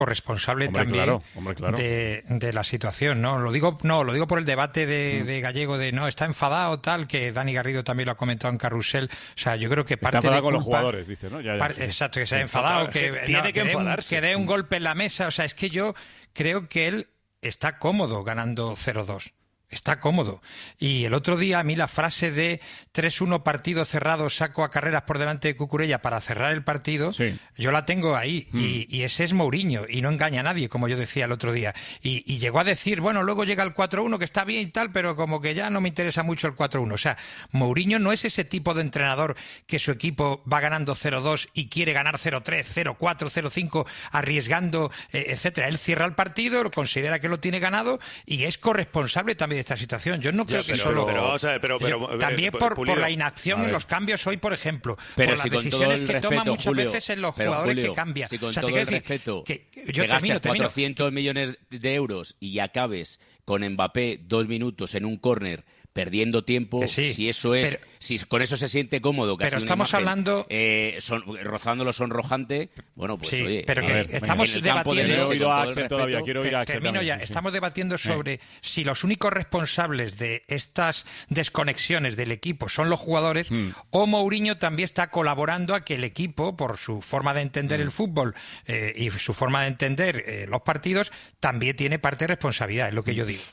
responsable hombre, también claro. de la situación, ¿no? Lo digo por el debate de Gallego de no, está enfadado tal, que Dani Garrido también lo ha comentado en Carrusel. O sea, yo creo que parte está enfadado de culpa, con los jugadores, dice, ¿no? Ya. Exacto, que se ha enfadado, tiene que enfadarse. que dé un golpe en la mesa. O sea, es que yo creo que él está cómodo ganando 0-2. Está cómodo. Y el otro día a mí la frase de 3-1 partido cerrado, saco a Carreras por delante de Cucurella para cerrar el partido, sí, yo la tengo ahí. Y ese es Mourinho y no engaña a nadie, como yo decía el otro día. Y llegó a decir, bueno, luego llega el 4-1 que está bien y tal, pero como que ya no me interesa mucho el 4-1. O sea, Mourinho no es ese tipo de entrenador que su equipo va ganando 0-2 y quiere ganar 0-3, 0-4, 0-5, arriesgando, etcétera. Él cierra el partido, considera que lo tiene ganado y es corresponsable también de esta situación. Yo no creo que solo... también por la inacción en los cambios hoy, por ejemplo. Pero por si las decisiones que toman muchas Julio, veces en los jugadores Julio, que cambian. Si con o sea, todo te el quiero decir respeto que yo te gastes termino. 400 millones de euros y acabes con Mbappé 2 minutos en un córner perdiendo tiempo, sí, si eso es, si con eso se siente cómodo, que pero estamos hablando rozándolo sonrojante, bueno, pues sí, oye, pero que estamos No debatiendo. he oído a Axel todavía, quiero oír a Axel. Termino ya. Estamos debatiendo sobre si los únicos responsables de estas desconexiones del equipo son los jugadores o Mourinho también está colaborando a que el equipo, por su forma de entender el fútbol y su forma de entender los partidos, también tiene parte de responsabilidad, es lo que yo digo.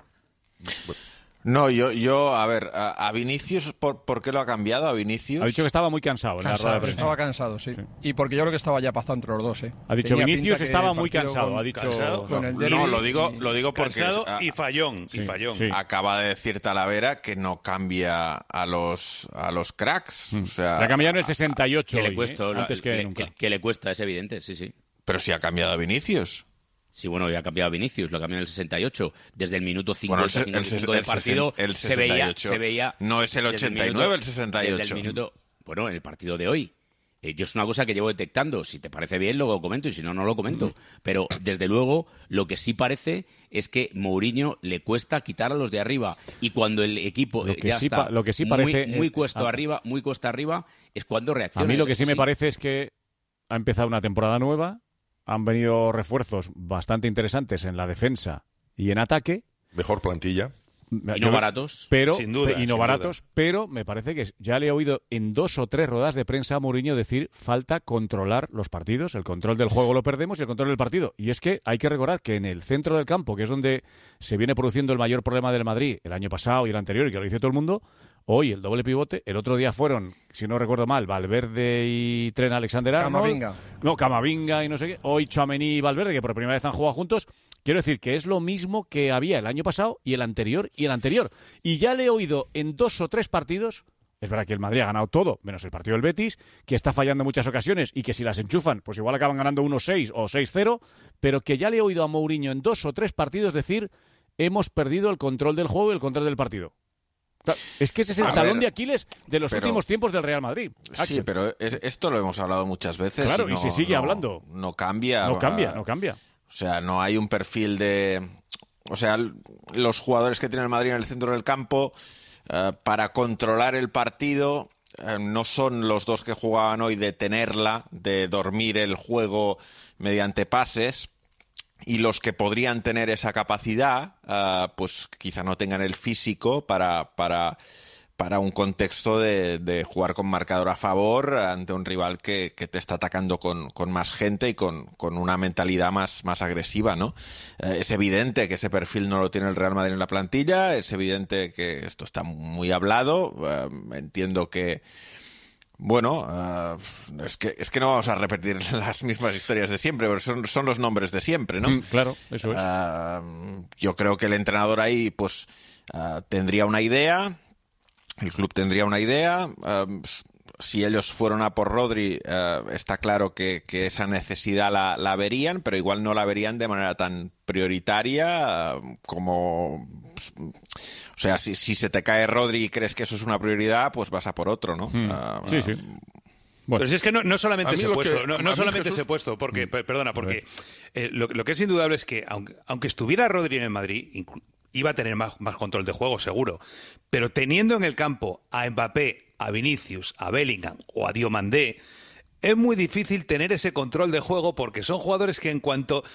No, a ver, a Vinicius, ¿por qué lo ha cambiado a Vinicius? Ha dicho que estaba muy cansado en la rueda de prensa. Estaba cansado, sí. Y porque yo creo que estaba ya pasado entre los dos, Ha dicho Vinicius estaba muy cansado, ha dicho... No, lo digo porque... Cansado y fallón. Sí. Acaba de decir Talavera que no cambia a los cracks. O sea, la cambiaron en el 68 que le hoy, cuesta, antes que nunca. Que le cuesta, es evidente, sí. Pero si ha cambiado a Vinicius. Sí, bueno, ya ha cambiado a Vinicius, lo cambió en el 68. Desde el minuto 55 del partido se veía... No es el 89, el 68. Desde el minuto... Bueno, en el partido de hoy. Yo es una cosa que llevo detectando. Si te parece bien, lo comento, y si no, no lo comento. Pero, desde luego, lo que sí parece es que Mourinho le cuesta quitar a los de arriba. Y cuando el equipo lo que sí parece, muy cuesta arriba, es cuando reacciona. A mí lo que sí me parece es que ha empezado una temporada nueva. Han venido refuerzos bastante interesantes en la defensa y en ataque. Mejor plantilla. Y no baratos. Sin duda. Pero me parece que ya le he oído en 2 o 3 ruedas de prensa a Mourinho decir falta controlar los partidos. El control del juego lo perdemos y el control del partido. Y es que hay que recordar que en el centro del campo, que es donde se viene produciendo el mayor problema del Madrid el año pasado y el anterior, y que lo dice todo el mundo, hoy el doble pivote, el otro día fueron, si no recuerdo mal, Valverde y Trent Alexander-Arnold. Camavinga y no sé qué. Hoy Tchouaméni y Valverde, que por primera vez han jugado juntos. Quiero decir que es lo mismo que había el año pasado y el anterior y el anterior. Y ya le he oído en 2 o 3 partidos, es verdad que el Madrid ha ganado todo, menos el partido del Betis, que está fallando en muchas ocasiones y que si las enchufan, pues igual acaban ganando 1-6 o 6-0, pero que ya le he oído a Mourinho en 2 o 3 partidos decir hemos perdido el control del juego y el control del partido. Claro, es que ese es el talón de Aquiles de los últimos tiempos del Real Madrid. Axel. Sí, pero esto lo hemos hablado muchas veces. Claro, y se sigue hablando. No cambia. No cambia. O sea, no hay un perfil de... O sea, los jugadores que tiene el Madrid en el centro del campo para controlar el partido no son los dos que jugaban hoy de tenerla, de dormir el juego mediante pases. Y los que podrían tener esa capacidad, pues quizá no tengan el físico para un contexto de jugar con marcador a favor ante un rival que te está atacando con más gente y con una mentalidad más agresiva, ¿no? Es evidente que ese perfil no lo tiene el Real Madrid en la plantilla, es evidente que esto está muy hablado, entiendo que... Bueno, es que no vamos a repetir las mismas historias de siempre, pero son los nombres de siempre, ¿no? Claro, eso es. Yo creo que el entrenador ahí, pues, tendría una idea, el club tendría una idea. Si ellos fueron a por Rodri, está claro que esa necesidad la verían, pero igual no la verían de manera tan prioritaria como... O sea, si se te cae Rodri y crees que eso es una prioridad, pues vas a por otro, ¿no? Sí. Bueno. Pero si es que no solamente ese puesto, no solamente ese puesto, porque, perdona, porque lo que es indudable es que aunque estuviera Rodri en el Madrid, iba a tener más control de juego, seguro. Pero teniendo en el campo a Mbappé, a Vinicius, a Bellingham o a Diomandé, es muy difícil tener ese control de juego porque son jugadores que en cuanto